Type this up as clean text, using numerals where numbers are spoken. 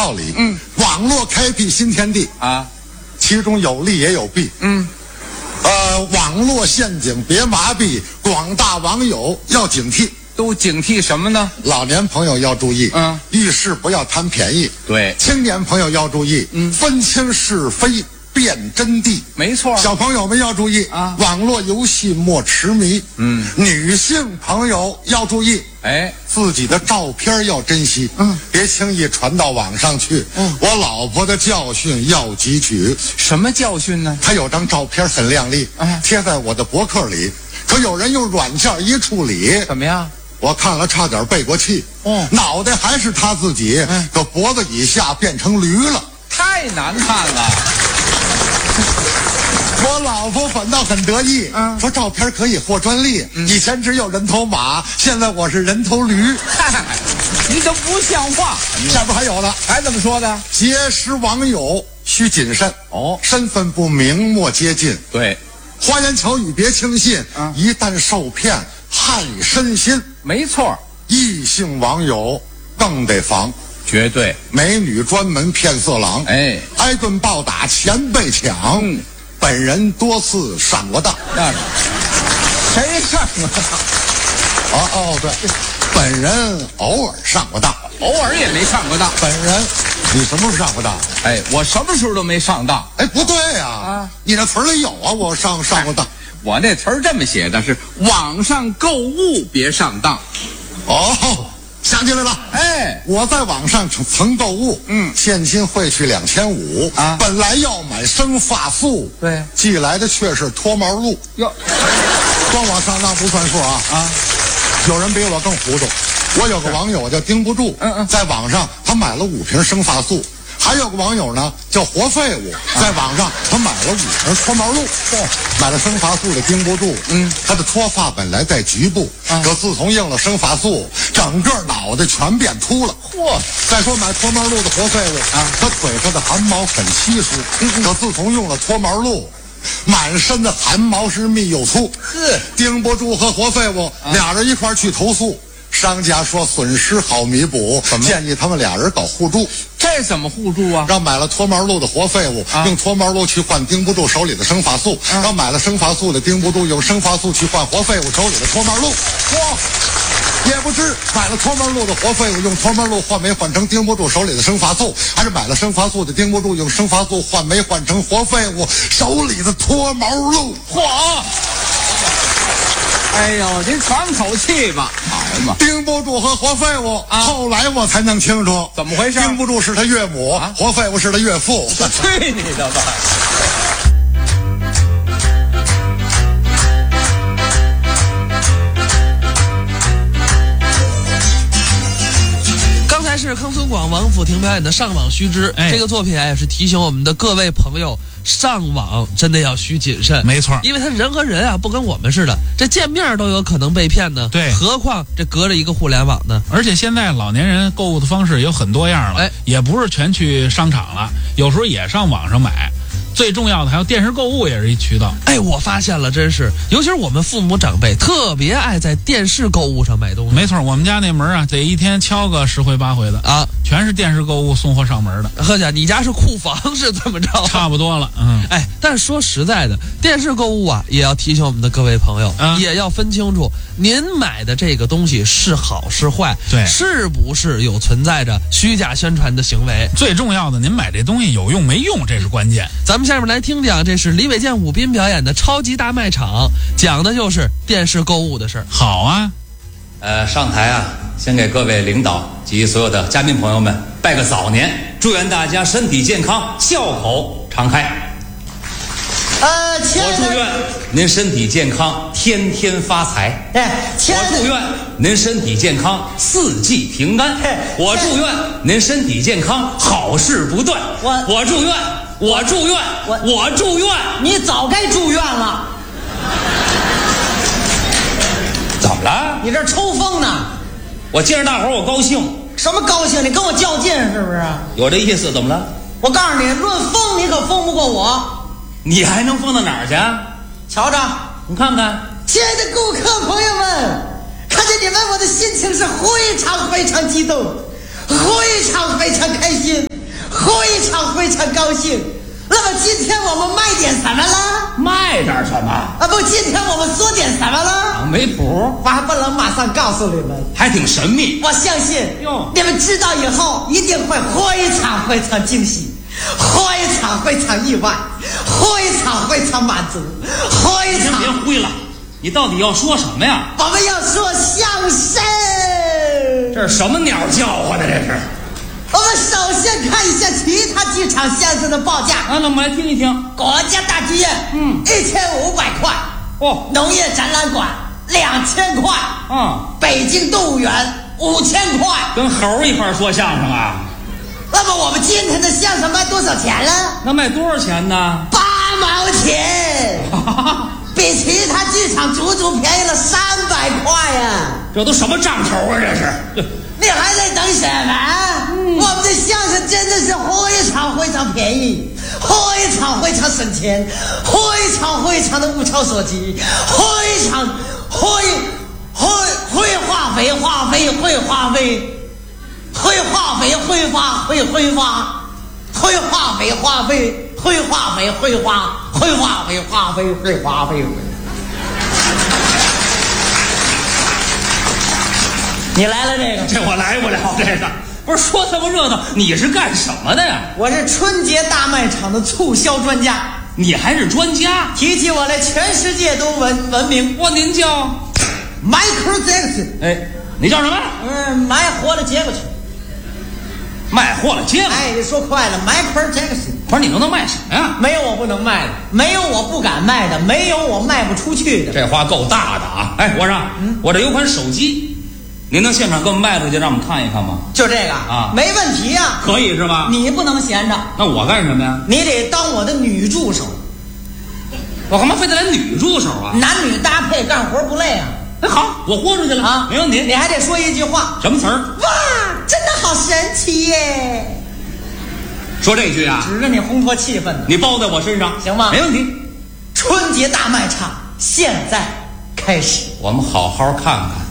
道理。网络开辟新天地啊，其中有利也有弊。网络陷阱别麻痹，广大网友要警惕。 都警惕什么呢？ 老年朋友要注意，遇事不要贪便宜。 对， 青年朋友要注意，分清是非，辨真谛。 没错。 小朋友们要注意啊，网络游戏莫痴迷。女性朋友要注意，自己的照片要珍惜，别轻易传到网上去。我老婆的教训要汲取。 什么教训呢？ 她有张照片很靓丽，贴在我的博客里，可有人用软件一处理， 怎么样？ 我看了差点背过气。脑袋还是他自己，可脖子以下变成驴了， 太难看了。 我老婆反倒很得意，说照片可以获专利。以前只有人头马，现在我是人头驴。 你这不像话。 下边还有呢， 还怎么说的？ 结识网友需谨慎，身份不明莫接近。 对， 花言巧语别轻信，一旦受骗害身心。 没错， 异性网友更得防。 绝对， 美女专门骗色狼，挨顿暴打钱被抢。本人多次上过当。 谁上过当？ 对，本人偶尔上过当， 偶尔也没上过当。 本人，你什么时候上过当？ 我什么时候都没上当。 不对呀，你那词儿里有啊，我上过当。 我那词儿这么写的是网上购物别上当。 想起来了，我在网上曾购物，现金汇去2500啊，本来要买生发素， 对， 寄来的却是脱毛露。 哟， 光我上当不算数啊！有人比我更糊涂。我有个网友叫盯不住，在网上他买了5瓶生发素。还有个网友呢叫活废物，在网上他买了5瓶脱毛露，买了生发素的盯不住，他的脱发本来在局部，可自从用了生发素，整个脑袋全变秃了。再说买脱毛露的活废物他腿上的汗毛很稀疏，可自从用了脱毛露，满身的汗毛是密又粗。盯不住和活废物俩人一块去投诉。商家说损失好弥补，建议他们俩人搞互助。 这怎么互助啊？ 让买了脱毛露的活废物用脱毛露去换盯不住手里的生发素，让买了生发素的盯不住用生发素去换活废物手里的脱毛露。也不知买了脱毛露的活废物用脱毛露换没换成盯不住手里的生发素，还是买了生发素的盯不住用生发素换没换成活废物手里的脱毛露。 哎呦，您喘口气吧。好嘛， 盯不住和活废物后来我才弄清楚怎么回事。 盯不住是他岳母，活废物是他岳父。 去你的吧！ 是康松广、王府亭表演的《上网须知》。这个作品也是提醒我们的各位朋友，上网真的要需谨慎。 没错， 因为他人和人不跟我们似的，这见面都有可能被骗呢。 对， 何况这隔着一个互联网呢？ 而且现在老年人购物的方式有很多样了，也不是全去商场了，有时候也上网上买。最重要的还有电视购物也是一渠道。 我发现了，真是，尤其是我们父母长辈特别爱在电视购物上买东西。 没错，我们家那门得一天敲个10回8回的全是电视购物送货上门的。 呵家，你家是库房是怎么着？ 差不多了， 但是说实在的，电视购物也要提醒我们的各位朋友，也要分清楚您买的这个东西是好是坏， 对， 是不是有存在着虚假宣传的行为。 最重要的，您买这东西有用没用，这是关键。 咱们下面来听讲，这是李伟健、武斌表演的超级大卖场，讲的就是电视购物的事儿。 好啊， 上台先给各位领导及所有的嘉宾朋友们拜个早年，祝愿大家身体健康，笑口常开。我祝愿您身体健康，天天发财。我祝愿您身体健康，四季平安。我祝愿您身体健康，好事不断。我祝愿， 你早该住院了。 怎么了？ 你这抽风呢？ 我见着大伙儿我高兴。 什么高兴？你跟我较劲是不是？ 有这意思，怎么了？ 我告诉你，论疯你可疯不过我。 你还能疯到哪儿去？ 瞧着， 你看看， 亲爱的顾客朋友们，看见你们，我的心情是非常非常激动，非常非常开心。 非常高兴。那么今天我们卖点什么了？ 卖点什么？ 啊不，今天我们说点什么了？ 没谱， 我还不能马上告诉你们， 还挺神秘。 我相信你们知道以后一定会非常惊喜，非常意外，非常满足， 别灰了，你到底要说什么呀？ 我们要说相声。 这是什么鸟叫唤的？这是。 我们首先看一下其他几场相声的报价。 那我们来听一听。 国家大剧院，1500块。 哦， 农业展览馆2000块。北京动物园5000块。 跟猴一块说相声啊？ 那么我们今天的相声卖多少钱了？ 那卖多少钱呢 ？8毛钱，比其他剧场足便宜了300块呀！ 这都什么账头啊？这是。 你还在等什么？我们的相声真的是非常便宜，非常省钱，非常的物超所值，会化肥，你来了这我来不了这个，不是说这么热闹，你是干什么的呀？ 我是春节大卖场的促销专家。 你还是专家？ 提起我来，全世界都闻名。 您叫 Michael Jackson。 哎，你叫什么？ 卖货的接过去。 卖货了接过去。 哎，你说快了 ，Michael Jackson。 不是你能卖什么呀？ 没有我不能卖的，没有我不敢卖的，没有我卖不出去的。 这话够大的啊！哎，我说，我这有款手机。您能现场给我们卖出去，让我们看一看吗？ 就这个啊， 没问题啊， 可以是吧？ 你不能闲着， 那我干什么呀？ 你得当我的女助手。 我干嘛非得来女助手啊？ 男女搭配，干活不累啊。 哎，好，我豁出去了啊， 没问题。 你还得说一句话， 什么词儿？ 哇，真的好神奇耶！ 说这句啊， 指着你烘托气氛的， 你包在我身上行吗？ 没问题。 春节大卖场现在开始， 我们好好看看。